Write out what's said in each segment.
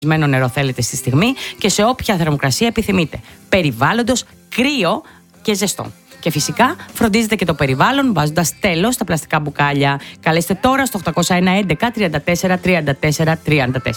νερό θέλετε στη στιγμή και σε όποια θερμοκρασία επιθυμείτε. Περιβάλλοντος, κρύο και ζεστό. Και φυσικά φροντίζετε και το περιβάλλον βάζοντας τέλος στα πλαστικά μπουκάλια. Καλέστε τώρα στο 801 11 34 34 34.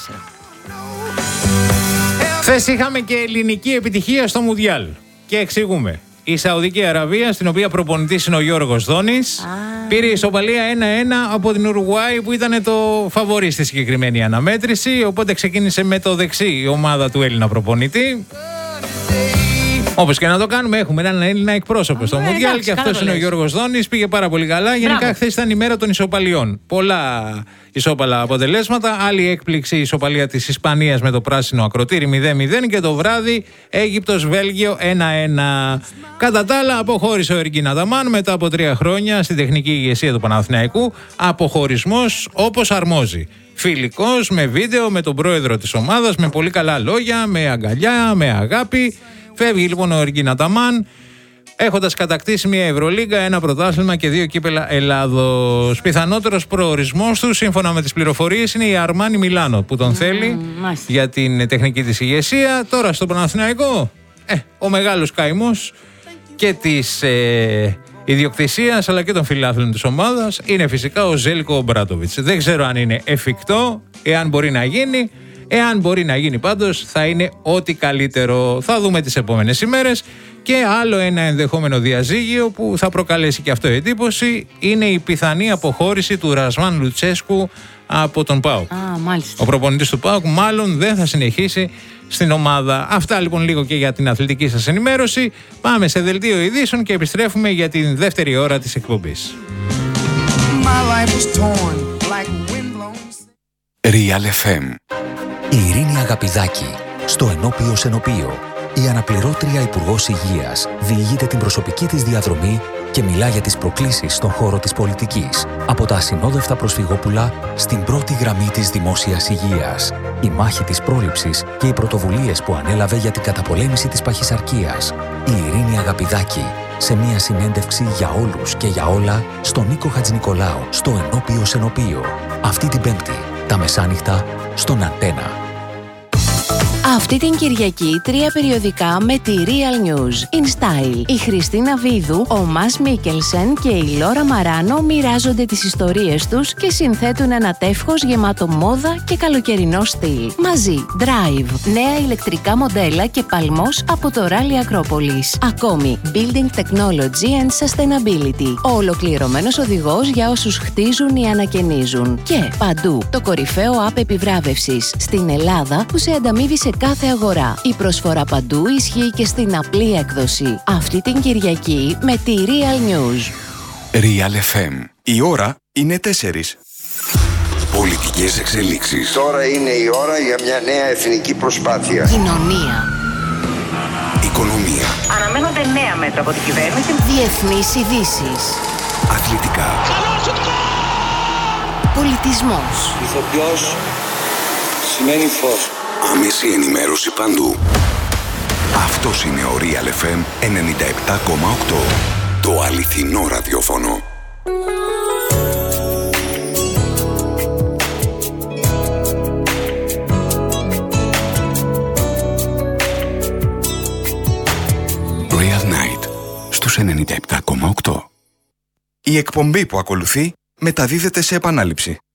Χθες είχαμε και ελληνική επιτυχία στο Μουντιάλ. Και εξηγούμε. Η Σαουδική Αραβία, στην οποία προπονητής είναι ο Γιώργος Δόνης, πήρε ισοπαλία 1-1 από την Ουρουγουάη, που ήταν το φαβορί στη συγκεκριμένη αναμέτρηση. Οπότε ξεκίνησε με το δεξί η ομάδα του Έλληνα προπονητή. Όπως και να το κάνουμε, έχουμε έναν Έλληνα εκπρόσωπο στο Μουντιάλ και αυτός είναι ο Γιώργος Δόνης. Πήγε πάρα πολύ καλά. Γενικά, χθες ήταν η μέρα των ισοπαλιών. Πολλά ισόπαλα αποτελέσματα. Άλλη έκπληξη, η ισοπαλία της Ισπανίας με το πράσινο ακροτήρι 0-0. Και το βράδυ Αίγυπτος-Βέλγιο 1-1. Κατά τα άλλα, αποχώρησε ο Εργκίν Αταμάν μετά από 3 χρόνια στην τεχνική ηγεσία του Παναθηναϊκού. Αποχωρισμός όπως αρμόζει. Φιλικός, με βίντεο, με τον πρόεδρο της ομάδας, με πολύ καλά λόγια, με αγκαλιά, με αγάπη. Φεύγει λοιπόν ο Εργκίν Αταμάν, έχοντας κατακτήσει μια Ευρωλίγκα, ένα πρωτάθλημα και 2 κύπελα Ελλάδος. Πιθανότερος προορισμός του, σύμφωνα με τις πληροφορίες, είναι η Αρμάνι Μιλάνο, που τον θέλει για την τεχνική της ηγεσία. Τώρα στο Παναθηναϊκό, ο μεγάλος καημός και της ιδιοκτησίας αλλά και των φιλάθλων της ομάδας είναι φυσικά ο Ζέλικο Ομπράτοβιτς. Δεν ξέρω αν είναι εφικτό, εάν μπορεί να γίνει. Εάν μπορεί να γίνει πάντως, θα είναι ό,τι καλύτερο. Θα δούμε τις επόμενες ημέρες. Και άλλο ένα ενδεχόμενο διαζύγιο που θα προκαλέσει και αυτό εντύπωση είναι η πιθανή αποχώρηση του Ρασβάν Λουτσέσκου από τον ΠΑΟΚ. Ο προπονητής του ΠΑΟΚ μάλλον δεν θα συνεχίσει στην ομάδα. Αυτά λοιπόν λίγο και για την αθλητική σας ενημέρωση. Πάμε σε δελτίο ειδήσεων και επιστρέφουμε για την δεύτερη ώρα της εκπομπής. Real FM. Η Ειρήνη Αγαπηδάκη, στο Ενώπιο Σενοπείο. Η αναπληρώτρια Υπουργός Υγείας διηγείται την προσωπική της διαδρομή και μιλά για τις προκλήσεις στον χώρο της πολιτικής. Από τα ασυνόδευτα προσφυγόπουλα στην πρώτη γραμμή της δημόσιας υγείας. Η μάχη της πρόληψης και οι πρωτοβουλίες που ανέλαβε για την καταπολέμηση της παχυσαρκίας. Η Ειρήνη Αγαπηδάκη, σε μια συνέντευξη για όλους και για όλα στον Νίκο Χατζηνικολάου, στο Ενώπιο Σενοπείο. Αυτή την Πέμπτη, τα μεσάνυχτα, στον Αντένα. Αυτή την Κυριακή 3 περιοδικά με τη Real News. In Style. Η Χριστίνα Βίδου, ο Μας Μίκελσεν και η Λόρα Μαράνο μοιράζονται τις ιστορίες τους και συνθέτουν ένα τεύχος γεμάτο μόδα και καλοκαιρινό στυλ. Μαζί, Drive, νέα ηλεκτρικά μοντέλα και παλμός από το Rally Acropolis. Ακόμη, Building Technology and Sustainability. Ο ολοκληρωμένος οδηγός για όσους χτίζουν ή ανακαινίζουν. Και παντού, το κορυφαίο app επιβράβευσης στην Ελλάδα που σε ανταμείβει σε κάθε αγορά. Η προσφορά παντού ισχύει και στην απλή έκδοση. Αυτή την Κυριακή με τη Real News. Real FM. Η ώρα είναι 4. Πολιτικές εξελίξεις. Τώρα είναι η ώρα για μια νέα εθνική προσπάθεια. Κοινωνία. Οικονομία. Αναμένονται νέα μέτρα από την κυβέρνηση. Διεθνείς ειδήσεις. Αθλητικά. Πολιτισμός. Ηθοποιός σημαίνει φως. Άμεση ενημέρωση παντού. Αυτός είναι ο Real FM 97,8. Το αληθινό ραδιόφωνο. Real Night στους 97,8. Η εκπομπή που ακολουθεί μεταδίδεται σε επανάληψη.